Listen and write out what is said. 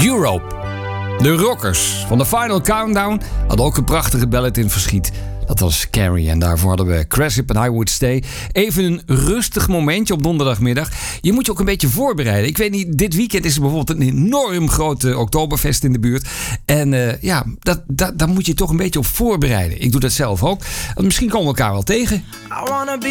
Europe. De rockers van de Final Countdown hadden ook een prachtige ballad in verschiet. Dat was Carrie en daarvoor hadden we Cressip en I Would Stay. Even een rustig momentje op donderdagmiddag. Je moet je ook een beetje voorbereiden. Ik weet niet, dit weekend is er bijvoorbeeld een enorm grote Oktoberfest in de buurt. En daar moet je toch een beetje op voorbereiden. Ik doe dat zelf ook. Misschien komen we elkaar wel tegen. I wanna be